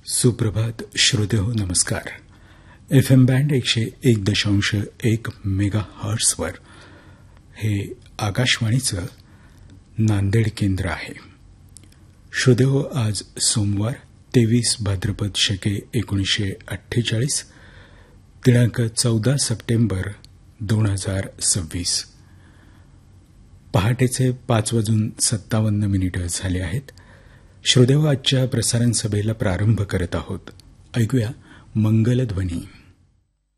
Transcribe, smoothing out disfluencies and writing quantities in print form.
सुप्रभात श्रोतेहो, नमस्कार. FM band 101.1 मेगाहर्ट्झवर हे आकाशवाणीचं नांदेड केंद्र आहे. श्रोतेहो, आज सोमवार 23 भाद्रपद शके 1948 दिनांक 14 सप्टेंबर 2026. पहाटेचे 5:57 झाले आहेत. श्रोतेहो, आजच्या प्रसारण सभेला प्रारंभ करत आहोत. ऐकूया मंगलध्वनी.